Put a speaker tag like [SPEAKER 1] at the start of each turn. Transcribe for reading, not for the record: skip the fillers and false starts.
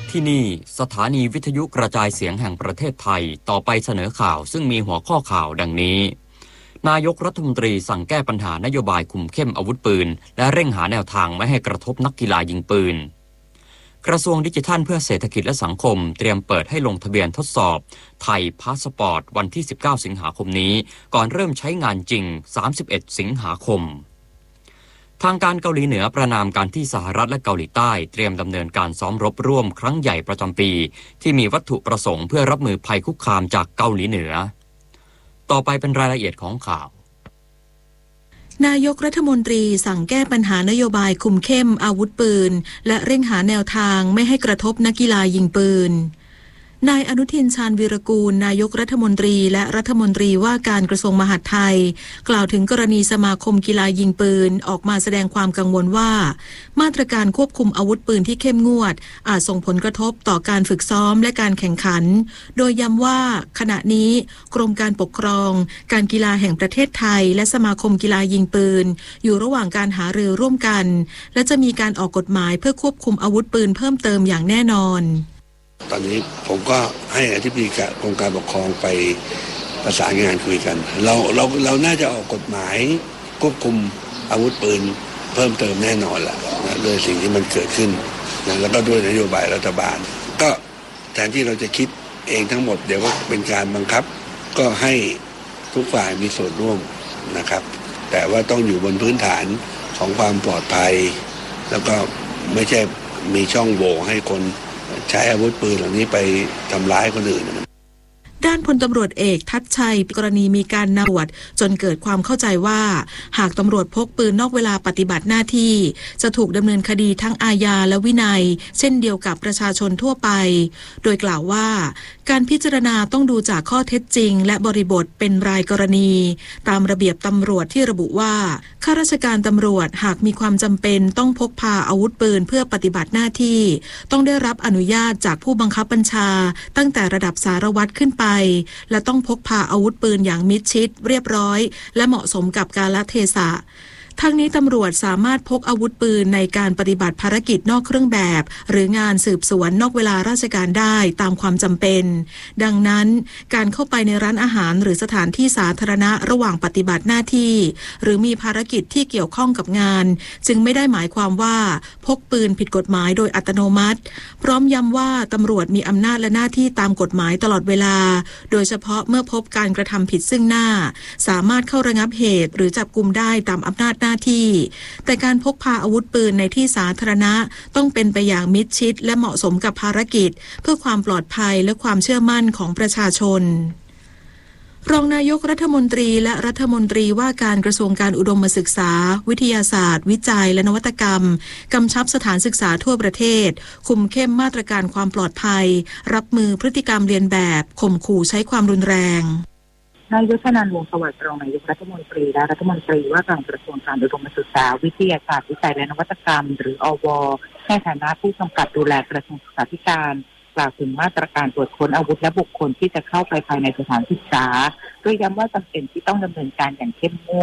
[SPEAKER 1] ที่นี่สถานีวิทยุกระจายเสียงแห่งประเทศไทยต่อไปเสนอข่าวซึ่งมีหัวข้อข่าวดังนี้นายกรัฐมนตรีสั่งแก้ปัญหานโยบายคุมเข้มอาวุธปืนและเร่งหาแนวทางไม่ให้กระทบนักกีฬายิงปืนกระทรวงดิจิทัลเพื่อเศรษฐกิจและสังคมเตรียมเปิดให้ลงทะเบียนทดสอบไทยพาสปอร์ตวันที่19สิงหาคมนี้ก่อนเริ่มใช้งานจริง31สิงหาคมทางการเกาหลีเหนือประนามการที่สหรัฐและเกาหลีใต้เตรียมดำเนินการซ้อมรบร่วมครั้งใหญ่ประจำปีที่มีวัตถุประสงค์เพื่อรับมือภัยคุกคามจากเกาหลีเหนือต่อไปเป็นรายละเอียดของข่าวน
[SPEAKER 2] ายกรัฐมนตรีสั่งแก้ปัญหานโยบายคุมเข้มอาวุธปืนและเร่งหาแนวทางไม่ให้กระทบนักกีฬายิงปืนนายอนุทินชาญวีรกูลนายกรัฐมนตรีและรัฐมนตรีว่าการกระทรวงมหาดไทยกล่าวถึงกรณีสมาคมกีฬายิงปืนออกมาแสดงความกังวลว่ามาตรการควบคุมอาวุธปืนที่เข้มงวดอาจส่งผลกระทบต่อการฝึกซ้อมและการแข่งขันโดยย้ำว่าขณะนี้กรมการปกครองการกีฬาแห่งประเทศไทยและสมาคมกีฬายิงปืนอยู่ระหว่างการหารือร่วมกันและจะมีการออกกฎหมายเพื่อควบคุมอาวุธปืนเพิ่มเติมอย่างแน่นอน
[SPEAKER 3] ตอนนี้ผมก็ให้อธิบดีกรมการปกครองไปประสานงานคุยกันเราน่าจะออกกฎหมายควบคุมอาวุธปืนเพิ่มเติมแน่นอนแหละโดยสิ่งที่มันเกิดขึ้นนะแล้วก็ด้วยนโยบายรัฐบาลก็แทนที่เราจะคิดเองทั้งหมดเดี๋ยวก็เป็นการบังคับก็ให้ทุกฝ่ายมีส่วนร่วมนะครับแต่ว่าต้องอยู่บนพื้นฐานของความปลอดภัยแล้วก็ไม่ใช่มีช่องโหว่ให้คนใช้อาวุธปืนเหล่านี้ไปทำร้ายคนอื่น
[SPEAKER 2] ด้านพลตำรวจเอกทัชชัยกรณีมีการนำตรวจจนเกิดความเข้าใจว่าหากตำรวจพกปืนนอกเวลาปฏิบัติหน้าที่จะถูกดำเนินคดีทั้งอาญาและวินัยเช่นเดียวกับประชาชนทั่วไปโดยกล่าวว่าการพิจารณาต้องดูจากข้อเท็จจริงและบริบทเป็นรายกรณีตามระเบียบตำรวจที่ระบุว่าข้าราชการตำรวจหากมีความจำเป็นต้องพกพาอาวุธปืนเพื่อปฏิบัติหน้าที่ต้องได้รับอนุญาตจากผู้บังคับบัญชาตั้งแต่ระดับสารวัตรขึ้นไปและต้องพกพาอาวุธปืนอย่างมิดชิดเรียบร้อยและเหมาะสมกับกาลเทศะทั้งนี้ตำรวจสามารถพกอาวุธปืนในการปฏิบัติภารกิจนอกเครื่องแบบหรืองานสืบสวนนอกเวลาราชการได้ตามความจำเป็นดังนั้นการเข้าไปในร้านอาหารหรือสถานที่สาธารณะระหว่างปฏิบัติหน้าที่หรือมีภารกิจที่เกี่ยวข้องกับงานจึงไม่ได้หมายความว่าพกปืนผิดกฎหมายโดยอัตโนมัติพร้อมย้ำว่าตำรวจมีอำนาจและหน้าที่ตามกฎหมายตลอดเวลาโดยเฉพาะเมื่อพบการกระทำผิดซึ่งหน้าสามารถเข้าระงับเหตุหรือจับกุมได้ตามอำนาจหน้าที่แต่การพกพาอาวุธปืนในที่สาธารณะต้องเป็นไปอย่างมิดชิดและเหมาะสมกับภารกิจเพื่อความปลอดภัยและความเชื่อมั่นของประชาชนรองนายกรัฐมนตรีและรัฐมนตรีว่าการกระทรวงการอุดมศึกษาวิทยาศาสตร์วิจัยและนวัตกรรมกำชับสถานศึกษาทั่วประเทศคุมเข้มมาตรการความปลอดภัยรับมือพฤติกรรมเลียนแบบข่มขู่ใช้ความรุนแรง
[SPEAKER 4] นายยศนันท์ วงศ์สวัสดิ์รองนายกรัฐมนตรีและรัฐมนตรีว่าการกระทรวงการอุดมศึกษาวิทยาศาสตร์วิจัยและนวัตกรรมหรืออว.ในฐานะผู้กำกับดูแลกระทรวงศึกษาธิการกล่าวถึงมาตรการตรวจค้นอาวุธและบุคคลที่จะเข้าไปภายในสถานศึกษาโดยย้ำว่าจำเป็นที่ต้องดำเนินการอย่างเข้มงวด